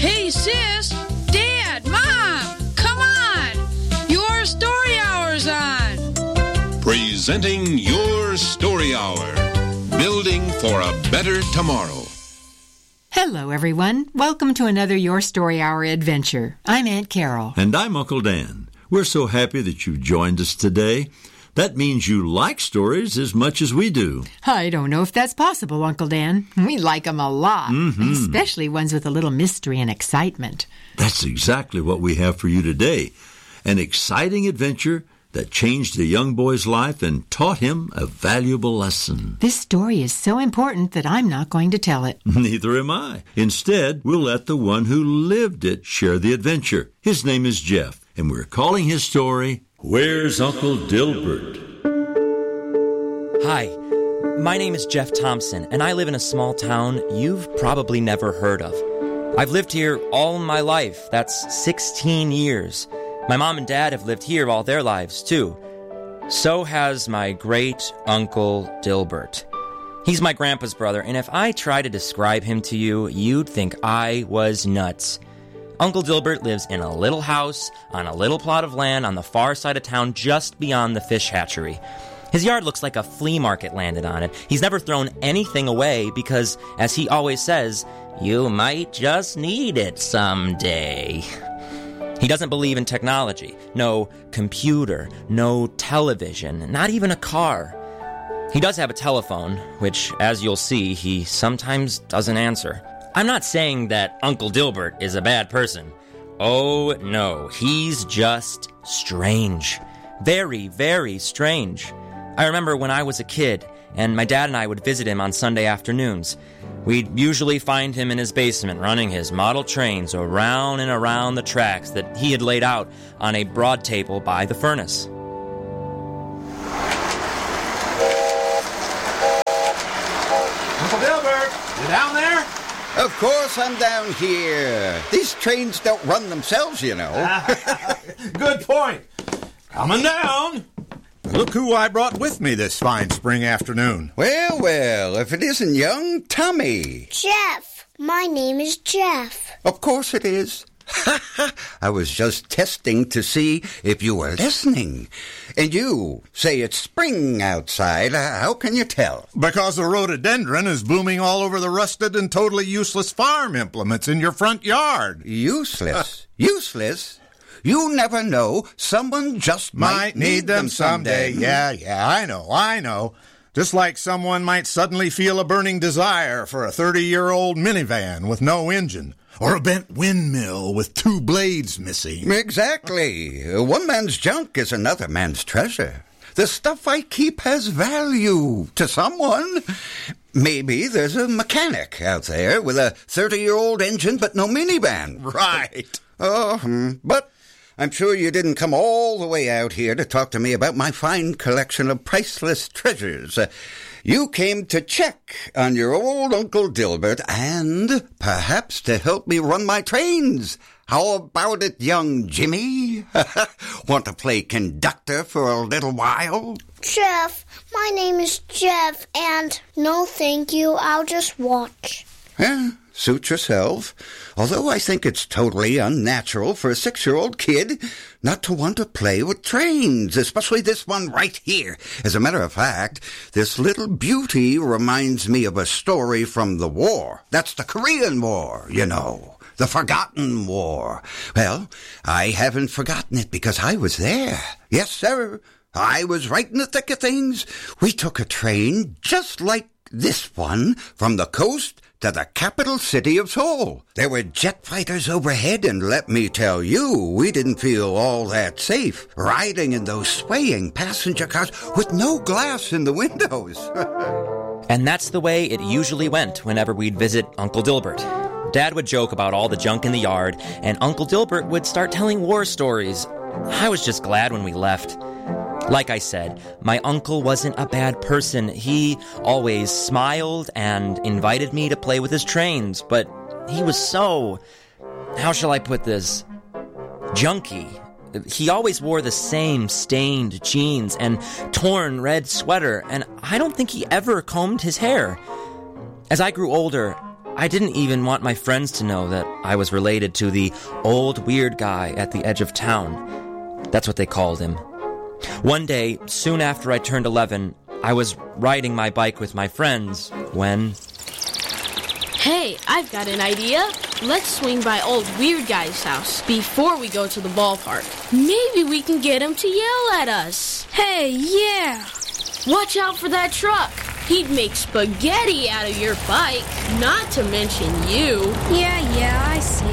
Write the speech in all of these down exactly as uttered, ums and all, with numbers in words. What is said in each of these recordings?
Hey, sis, Dad, Mom, come on. Your story hour's on. Presenting Your Story Hour. Building for a better tomorrow. Hello, everyone. Welcome to another Your Story Hour adventure. I'm Aunt Carol. And I'm Uncle Dan. We're so happy that you've joined us today. That means you like stories as much as we do. I don't know if that's possible, Uncle Dan. We like them a lot, mm-hmm. especially ones with a little mystery and excitement. That's exactly what we have for you today. An exciting adventure that changed a young boy's life and taught him a valuable lesson. This story is so important that I'm not going to tell it. Neither am I. Instead, we'll let the one who lived it share the adventure. His name is Jeff, and we're calling his story, Where's Uncle Dilbert? Hi, my name is Jeff Thompson, and I live in a small town you've probably never heard of. I've lived here all my life. That's sixteen years. My mom and dad have lived here all their lives, too. So has my great-uncle Dilbert. He's my grandpa's brother, and if I try to describe him to you, you'd think I was nuts. Uncle Dilbert lives in a little house on a little plot of land on the far side of town just beyond the fish hatchery. His yard looks like a flea market landed on it. He's never thrown anything away because, as he always says, you might just need it someday. He doesn't believe in technology. No computer, no television, not even a car. He does have a telephone, which, as you'll see, he sometimes doesn't answer. I'm not saying that Uncle Dilbert is a bad person. Oh, no, he's just strange. Very, very strange. I remember when I was a kid, and my dad and I would visit him on Sunday afternoons. We'd usually find him in his basement running his model trains around and around the tracks that he had laid out on a broad table by the furnace. Uncle Dilbert, you down there? Of course I'm down here. These trains don't run themselves, you know. Good point. Coming down. Look who I brought with me this fine spring afternoon. Well, well, if it isn't young Tommy. Jeff. My name is Jeff. Of course it is. I was just testing to see if you were listening. And you say it's spring outside. How can you tell? Because the rhododendron is blooming all over the rusted and totally useless farm implements in your front yard. Useless? Useless? You never know. Someone just might, might need, need them someday. someday. Yeah, yeah, I know, I know. Just like someone might suddenly feel a burning desire for a thirty-year-old minivan with no engine, or a bent windmill with two blades missing. Exactly. One man's junk is another man's treasure. The stuff I keep has value to someone. Maybe there's a mechanic out there with a thirty-year-old engine but no minivan. Right. Oh, hmm. But I'm sure you didn't come all the way out here to talk to me about my fine collection of priceless treasures. Uh, you came to check on your old Uncle Dilbert and perhaps to help me run my trains. How about it, young Jimmy? Want to play conductor for a little while? Jeff, my name is Jeff, and no thank you, I'll just watch. Yeah, suit yourself. Although I think it's totally unnatural for a six-year-old kid not to want to play with trains, especially this one right here. As a matter of fact, this little beauty reminds me of a story from the war. That's the Korean War, you know. The Forgotten War. Well, I haven't forgotten it because I was there. Yes, sir. I was right in the thick of things. We took a train just like this one from the coast to the capital city of Seoul. There were jet fighters overhead, and let me tell you, we didn't feel all that safe riding in those swaying passenger cars with no glass in the windows. And that's the way it usually went whenever we'd visit Uncle Dilbert. Dad would joke about all the junk in the yard, and Uncle Dilbert would start telling war stories. I was just glad when we left. Like I said, my uncle wasn't a bad person. He always smiled and invited me to play with his trains, but he was so, how shall I put this, junky. He always wore the same stained jeans and torn red sweater, and I don't think he ever combed his hair. As I grew older, I didn't even want my friends to know that I was related to the old weird guy at the edge of town. That's what they called him. One day, soon after I turned eleven, I was riding my bike with my friends when... Hey, I've got an idea. Let's swing by old weird guy's house before we go to the ballpark. Maybe we can get him to yell at us. Hey, yeah. Watch out for that truck. He'd make spaghetti out of your bike, not to mention you. Yeah, yeah, I see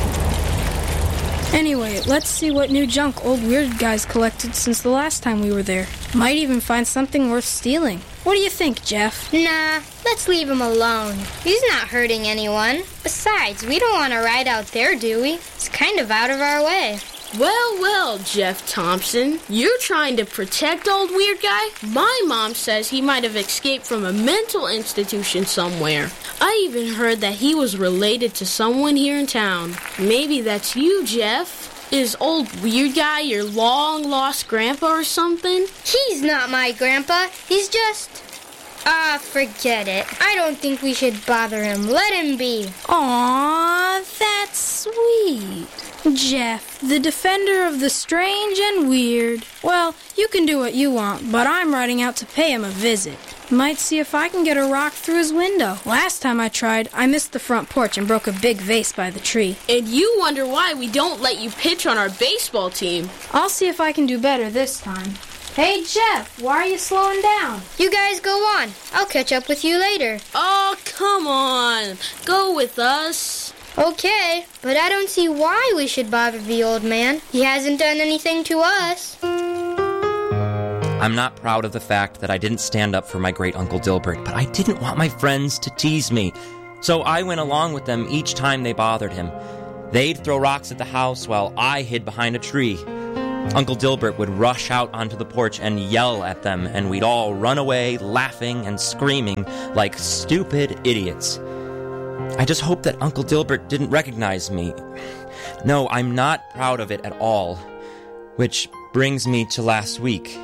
it. Anyway, let's see what new junk old weird guy's collected since the last time we were there. Might even find something worth stealing. What do you think, Jeff? Nah, let's leave him alone. He's not hurting anyone. Besides, we don't want to ride out there, do we? It's kind of out of our way. Well, well, Jeff Thompson, you're trying to protect old weird guy? My mom says he might have escaped from a mental institution somewhere. I even heard that he was related to someone here in town. Maybe that's you, Jeff. Is old weird guy your long-lost grandpa or something? He's not my grandpa. He's just... Ah, uh, forget it. I don't think we should bother him. Let him be. Aw, that's sweet. Jeff, the defender of the strange and weird. Well, you can do what you want, but I'm riding out to pay him a visit. Might see if I can get a rock through his window. Last time I tried, I missed the front porch and broke a big vase by the tree. And you wonder why we don't let you pitch on our baseball team. I'll see if I can do better this time. Hey, Jeff, why are you slowing down? You guys go on. I'll catch up with you later. Oh, come on. Go with us. Okay, but I don't see why we should bother the old man. He hasn't done anything to us. I'm not proud of the fact that I didn't stand up for my great Uncle Dilbert, but I didn't want my friends to tease me. So I went along with them each time they bothered him. They'd throw rocks at the house while I hid behind a tree. Uncle Dilbert would rush out onto the porch and yell at them, and we'd all run away laughing and screaming like stupid idiots. I just hope that Uncle Dilbert didn't recognize me. No, I'm not proud of it at all. Which brings me to last week.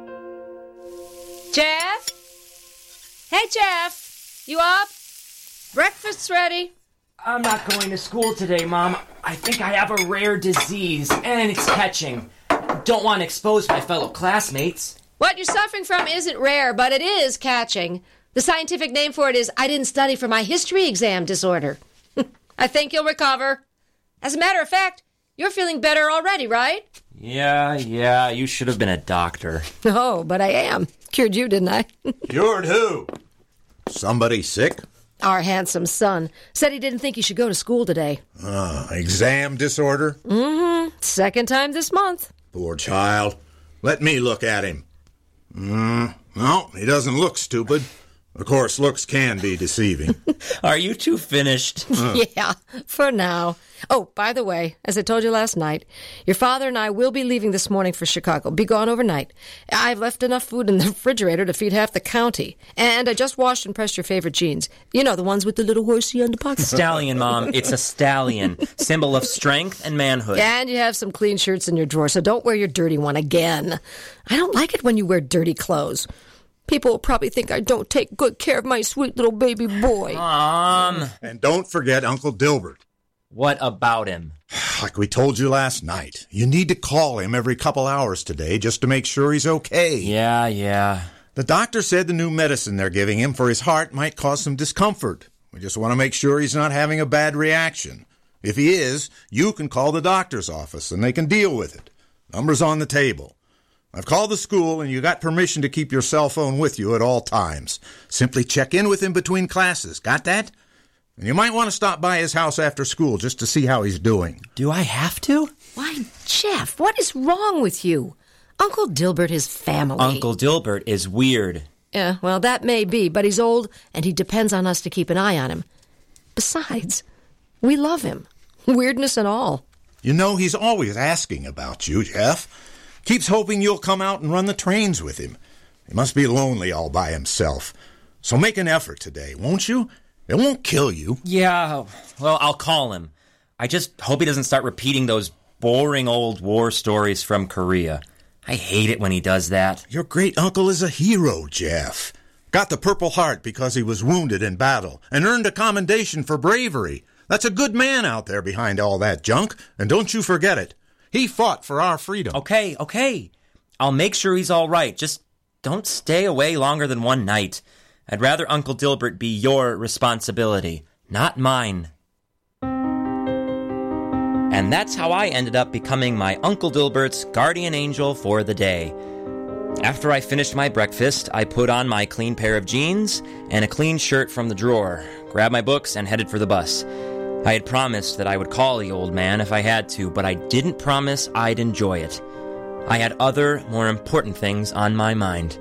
Jeff? Hey, Jeff! You up? Breakfast's ready. I'm not going to school today, Mom. I think I have a rare disease, and it's catching. Don't want to expose my fellow classmates. What you're suffering from isn't rare, but it is catching. The scientific name for it is I didn't study for my history exam disorder. I think you'll recover. As a matter of fact, you're feeling better already, right? Yeah, yeah, you should have been a doctor. Oh, but I am. Cured you, didn't I? Cured who? Somebody sick? Our handsome son said he didn't think he should go to school today. Uh, exam disorder? Mm-hmm. Second time this month. Poor child. Let me look at him. Mm, no, he doesn't look stupid. Of course, looks can be deceiving. Are you two finished? Uh. Yeah, for now. Oh, by the way, as I told you last night, your father and I will be leaving this morning for Chicago. Be gone overnight. I've left enough food in the refrigerator to feed half the county. And I just washed and pressed your favorite jeans. You know, the ones with the little horsey on the pocket. Stallion, Mom. It's a stallion. Symbol of strength and manhood. And you have some clean shirts in your drawer, so don't wear your dirty one again. I don't like it when you wear dirty clothes. People will probably think I don't take good care of my sweet little baby boy. Mom. And don't forget Uncle Dilbert. What about him? Like we told you last night, you need to call him every couple hours today just to make sure he's okay. Yeah, yeah. The doctor said the new medicine they're giving him for his heart might cause some discomfort. We just want to make sure he's not having a bad reaction. If he is, you can call the doctor's office and they can deal with it. Number's on the table. I've called the school, and you got permission to keep your cell phone with you at all times. Simply check in with him between classes. Got that? And you might want to stop by his house after school just to see how he's doing. Do I have to? Why, Jeff, what is wrong with you? Uncle Dilbert is family. Uncle Dilbert is weird. Yeah, well, that may be, but he's old, and he depends on us to keep an eye on him. Besides, we love him. Weirdness and all. You know, he's always asking about you, Jeff. Keeps hoping you'll come out and run the trains with him. He must be lonely all by himself. So make an effort today, won't you? It won't kill you. Yeah, well, I'll call him. I just hope he doesn't start repeating those boring old war stories from Korea. I hate it when he does that. Your great uncle is a hero, Jeff. Got the Purple Heart because he was wounded in battle and earned a commendation for bravery. That's a good man out there behind all that junk, and don't you forget it. He fought for our freedom. Okay, okay. I'll make sure he's all right. Just don't stay away longer than one night. I'd rather Uncle Dilbert be your responsibility, not mine. And that's how I ended up becoming my Uncle Dilbert's guardian angel for the day. After I finished my breakfast, I put on my clean pair of jeans and a clean shirt from the drawer, grabbed my books, and headed for the bus. I had promised that I would call the old man if I had to, but I didn't promise I'd enjoy it. I had other, more important things on my mind.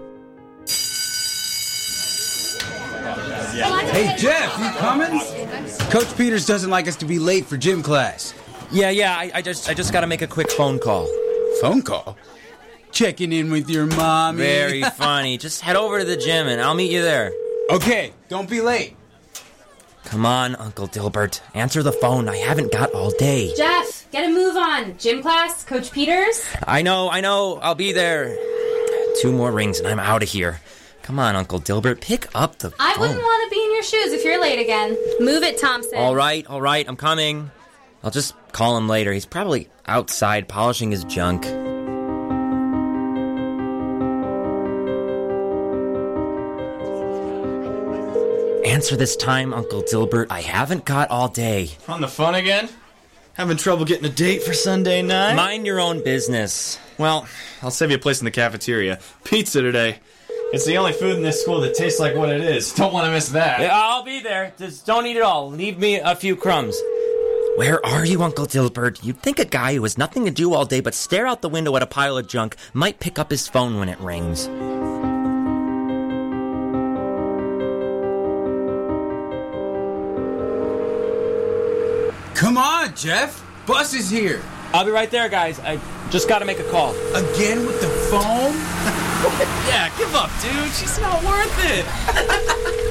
Hey, Jeff, you coming? Coach Peters doesn't like us to be late for gym class. Yeah, yeah, I, I just I just gotta make a quick phone call. Phone call? Checking in with your mommy. Very funny. Just head over to the gym and I'll meet you there. Okay, don't be late. Come on, Uncle Dilbert. Answer the phone. I haven't got all day. Jeff, get a move on. Gym class, Coach Peters? I know, I know. I'll be there. Two more rings and I'm out of here. Come on, Uncle Dilbert. Pick up the phone. I wouldn't want to be in your shoes if you're late again. Move it, Thompson. All right, all right. I'm coming. I'll just call him later. He's probably outside polishing his junk. Answer this time, Uncle Dilbert. I haven't got all day. On the phone again? Having trouble getting a date for Sunday night? Mind your own business. Well, I'll save you a place in the cafeteria. Pizza today. It's the only food in this school that tastes like what it is. Don't want to miss that. Yeah, I'll be there. Just don't eat it all. Leave me a few crumbs. Where are you, Uncle Dilbert? You'd think a guy who has nothing to do all day but stare out the window at a pile of junk might pick up his phone when it rings. Come on, Jeff. Bus is here. I'll be right there, guys. I just gotta make a call. Again with the phone? Yeah, give up, dude. She's not worth it.